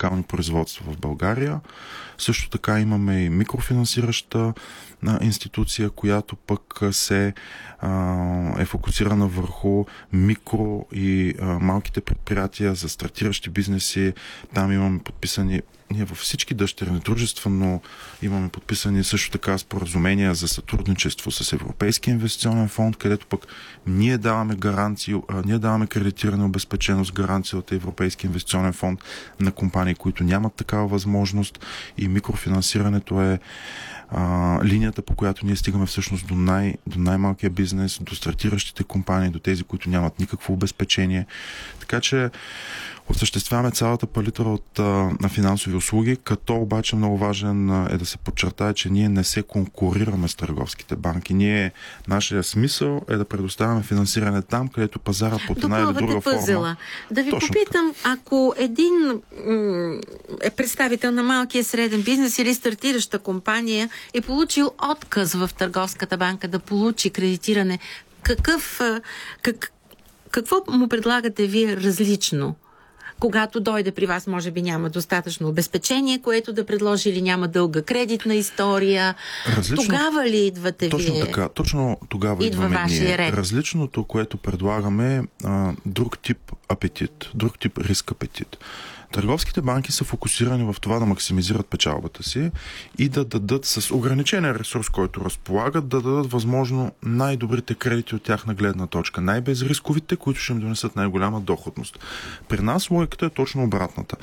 уникални производства в България. Също така имаме и микрофинансираща институция, която пък е фокусирана върху микро и малките предприятия за стартиращи бизнеси. Там имаме подписани, ние във всички дъщерни дружества, но имаме подписани също така споразумения за сътрудничество с Европейския инвестиционен фонд, където пък ние даваме гаранции, ние даваме кредитиране, обезпеченост, гаранция от Европейския инвестиционен фонд на компании, които нямат такава възможност, и микрофинансирането е линията, по която ние стигаме всъщност до най-малкия бизнес, до стартиращите компании, до тези, които нямат никакво обезпечение. Така че осъществяваме цялата палитра на финансови услуги, като обаче много важен е да се подчертае, че ние не се конкурираме с търговските банки. Нашия смисъл е да предоставяме финансиране там, където пазара под една или друга форма. Да ви попитам, ако един представител на малкия и среден бизнес или стартираща компания е получил отказ в търговската банка да получи кредитиране, какво му предлагате вие различно? Когато дойде при вас, може би няма достатъчно обезпечение, което да предложи, или няма дълга кредитна история. Тогава ли идвате вие? Точно тогава идваме ние. Различното, което предлагаме, е друг тип апетит, друг тип риск апетит. Търговските банки са фокусирани в това да максимизират печалбата си и да дадат с ограничения ресурс, който разполагат, да дадат възможно най-добрите кредити от тяхна гледна точка, най-безрисковите, които ще им донесат най-голяма доходност. При нас логиката е точно обратната.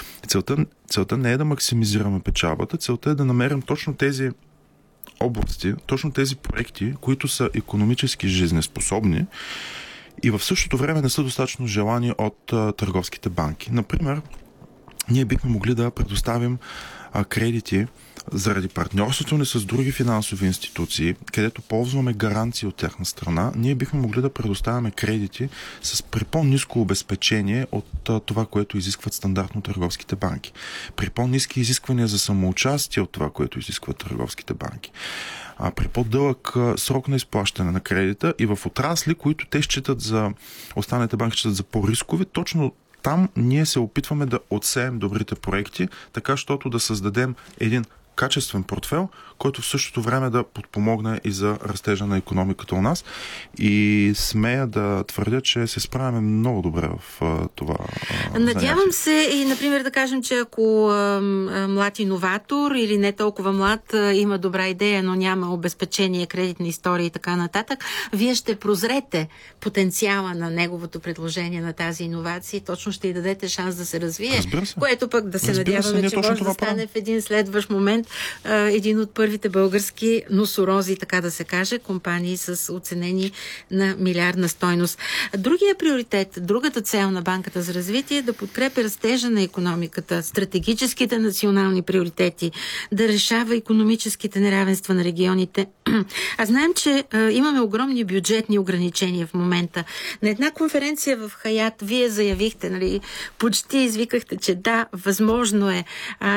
Целта не е да максимизираме печалбата, целта е да намерим точно тези области, точно тези проекти, които са икономически жизнеспособни и в същото време не са достатъчно желани от търговските банки. Например, ние бихме могли да предоставим кредити заради партньорството ни с други финансови институции, където ползваме гаранции от тяхна страна. Ние бихме могли да предоставяме кредити при по-ниско обезпечение от това, което изискват стандартно търговските банки. При по-ниски изисквания за самоучастие от това, което изискват търговските банки. При по-дълъг срок на изплащане на кредита и в отрасли, които те останалите банки считат за по-рискови, точно там ние се опитваме да отсеем добрите проекти, така щото да създадем един качествен портфел, който в същото време да подпомогне и за растежа на икономиката у нас. И смея да твърдя, че се справяме много добре в това. Надявам се и, например, да кажем, че ако млад иноватор или не толкова млад има добра идея, но няма обезпечение, кредитна история и така нататък, вие ще прозрете потенциала на неговото предложение, на тази иновация и точно ще й дадете шанс да се развие, което пък да се надяваме, че може да стане в един следващ момент един от първите български носорози, така да се каже, компании с оценени на милиардна стойност. Другия приоритет, другата цел на Банката за развитие е да подкрепя растежа на икономиката, стратегическите национални приоритети, да решава икономическите неравенства на регионите. А знаем, че имаме огромни бюджетни ограничения в момента. На една конференция в Хаят вие заявихте, почти извикахте, че да, възможно е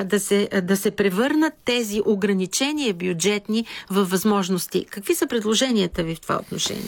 да се превърнат тези ограничения бюджетни във възможности. Какви са предложенията ви в това отношение?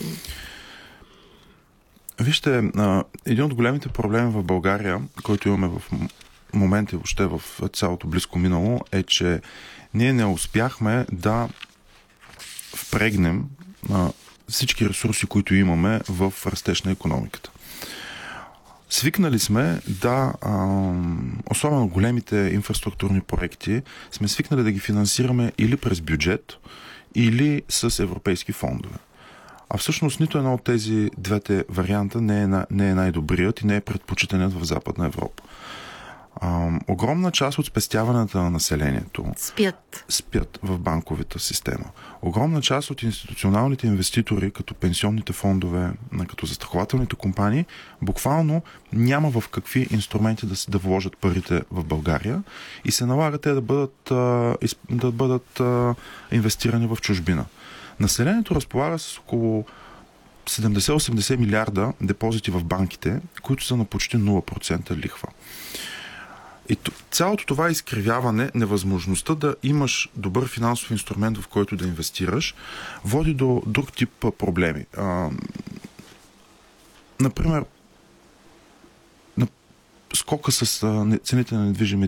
Вижте, един от големите проблеми в България, който имаме в момента и въобще в цялото близко минало, е, че ние не успяхме да впрегнем всички ресурси, които имаме в растеж на икономиката. Свикнали сме особено големите инфраструктурни проекти, сме свикнали да ги финансираме или през бюджет, или с европейски фондове. А всъщност нито една от тези двете варианта не е най-добрият и не е предпочитаният в Западна Европа. Огромна част от спестяването на населението спят в банковата система. Огромна част от институционалните инвеститори, като пенсионните фондове, като застрахователните компании, буквално няма в какви инструменти да вложат парите в България и се налага те да бъдат инвестирани в чужбина. Населението разполага с около 70-80 милиарда депозити в банките, които са на почти 0% лихва. И цялото това изкривяване, невъзможността да имаш добър финансов инструмент, в който да инвестираш, води до друг тип проблеми. Например, скока с цените на недвижими